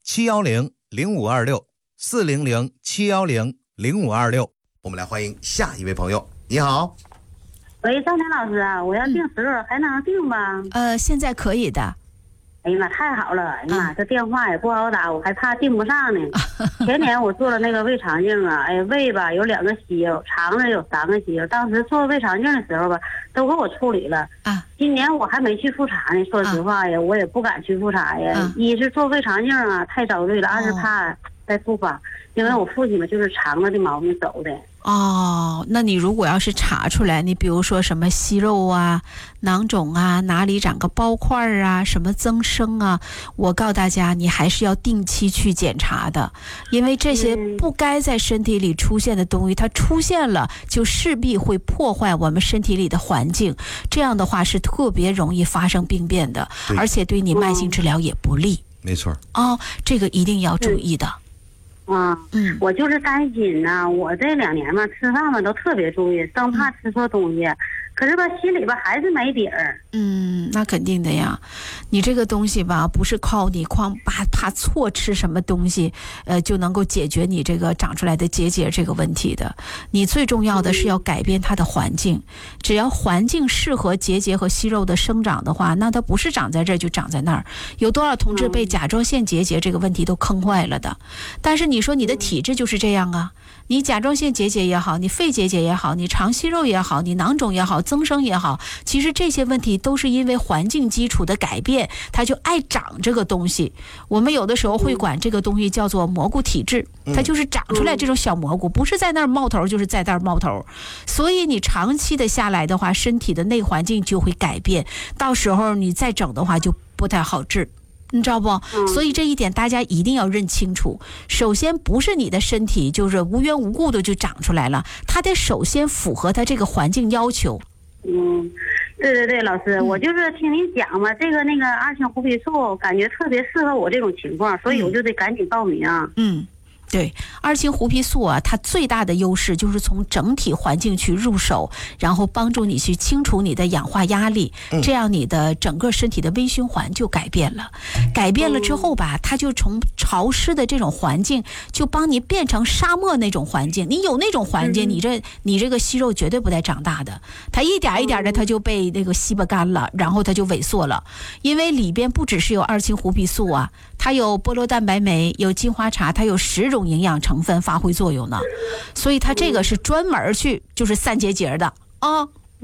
400-710-0526，400-710-0526。我们来欢迎下一位朋友。你好， 喂，张天老师啊，我要订时候还能订吗？ 现在可以的。 哎呀妈，太好了！哎呀妈，这电话也不好打，我还怕订不上呢。前年我做了那个胃肠镜啊，哎，胃吧有2个息肉，肠子有3个息肉。当时做胃肠镜的时候吧，都给我处理了。今年我还没去复查呢，说实话呀，我也不敢去复查呀。一是做胃肠镜啊太遭罪了，二是怕再复发，因为我父亲嘛就是肠子的毛病走的。 那你如果要是查出来，你比如说什么息肉啊、囊肿啊、哪里长个包块啊、什么增生啊，我告诉大家，你还是要定期去检查的，因为这些不该在身体里出现的东西，它出现了就势必会破坏我们身体里的环境，这样的话是特别容易发生病变的，而且对你慢性治疗也不利。 没错。 这个一定要注意的。 我就是担心呢，我这2年嘛，吃饭嘛都特别注意，生怕吃错东西，可是吧心里吧还是没底儿。 那肯定的呀，你这个东西吧，不是靠你怕错吃什么东西，就能够解决你这个长出来的结节这个问题的。你最重要的是要改变它的环境，只要环境适合结节和息肉的生长的话，那它不是长在这儿就长在那儿。有多少同志被甲状腺结节这个问题都坑坏了的？但是你说你的体质就是这样啊，你甲状腺结节也好，你肺结节也好，你肠息肉也好，你囊肿也好，增生也好，其实这些问题都是因为环境基础的改变，它就爱长这个东西。我们有的时候会管这个东西叫做蘑菇体质，它就是长出来这种小蘑菇，不是在那儿冒头就是在那儿冒头。所以你长期的下来的话，身体的内环境就会改变，到时候你再整的话就不太好治，你知道不？所以这一点大家一定要认清楚。首先不是你的身体就是无缘无故的就长出来了，它得首先符合它这个环境要求。 对，老师，我就是听你讲嘛，这个那个2型胡皮素，感觉特别适合我这种情况，所以我就得赶紧报名。 对，2型胡皮素啊，它最大的优势就是从整体环境去入手，然后帮助你去清除你的氧化压力，这样你的整个身体的微循环就改变了。改变了之后吧，它就从潮湿的这种环境，就帮你变成沙漠那种环境。你有那种环境，你这个息肉绝对不带长大的，它一点一点的它就被那个稀巴干了，然后它就萎缩了。因为里边不只是有2型胡皮素啊，它有菠萝蛋白酶，有金花茶，它有10种营养成分发挥作用呢，所以它这个是专门去就是散结节的啊。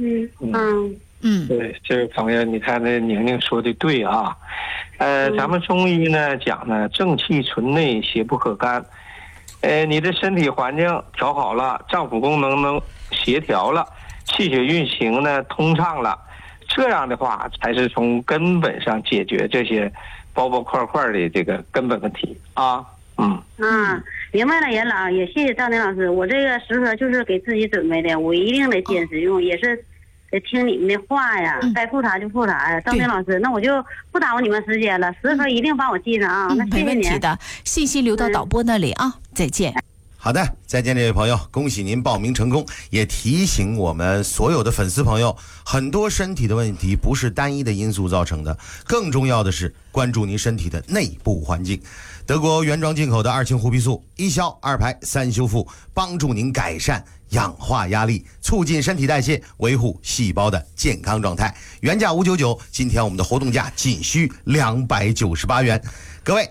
对，这位朋友，你看那宁宁说的对啊。咱们中医呢讲呢，正气存内，邪不可干。你的身体环境调好了，脏腑功能能协调了，气血运行呢通畅了，这样的话才是从根本上解决这些包包块块的这个根本问题啊。 明白了，严老，也谢谢张宁老师，我这个时刻就是给自己准备的，我一定得坚持用，也是得听你们的话呀，该复查就复查呀。张宁老师，那我就不耽误你们时间了，时刻一定帮我记上啊。那谢谢您。 没问题的，信息留到导播那里啊。再见。 好的，再见，这位朋友，恭喜您报名成功。也提醒我们所有的粉丝朋友，很多身体的问题不是单一的因素造成的，更重要的是关注您身体的内部环境。德国原装进口的2型胡皮素，1消2排3修复，帮助您改善氧化压力，促进身体代谢，维护细胞的健康状态。原价599，今天我们的活动价仅需298元。各位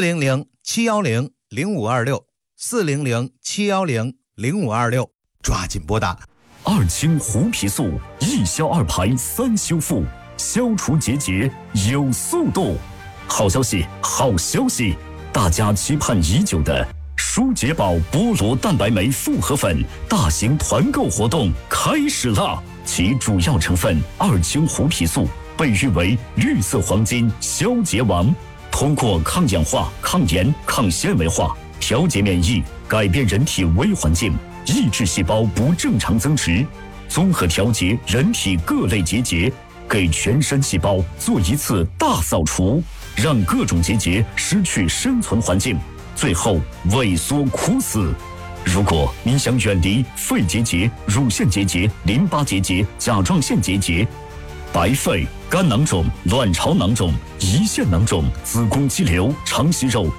，400-710-0526，400-710-0526，抓紧拨打。 2氢胡皮素，1消2排3修复，消除结节有速度。好消息，好消息！大家期盼已久的舒洁宝菠萝蛋白酶复合粉大型团购活动开始了，其主要成分2氢胡皮素被誉为绿色黄金消结王，通过抗氧化、抗炎、抗纤维化，调节免疫，改变人体微环境，抑制细胞不正常增殖，综合调节人体各类结节，给全身细胞做一次大扫除，让各种结节失去生存环境，最后萎缩枯死。如果您想远离肺结节、乳腺结节、淋巴结节、甲状腺结节、白肺、肝囊肿、卵巢囊肿、胰腺囊肿、子宫肌瘤、肠息肉